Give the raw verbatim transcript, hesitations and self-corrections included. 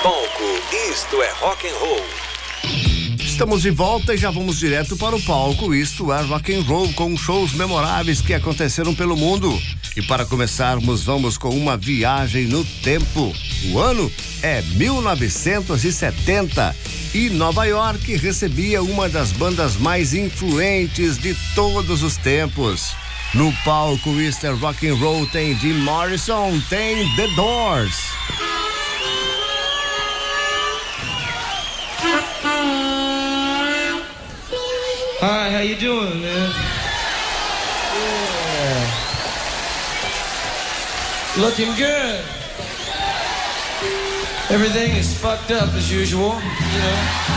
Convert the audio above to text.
palco, isto é rock and roll. Estamos de volta e já vamos direto para o palco. Isto é rock and roll, com shows memoráveis que aconteceram pelo mundo. E para começarmos, vamos com uma viagem no tempo. O ano é mil novecentos e setenta e Nova York recebia uma das bandas mais influentes de todos os tempos. No palco Mister Rock and Roll tem Jim Morrison, tem The Doors. Hi, how you doing, man? Yeah. Looking good. Everything is fucked up as usual, you know.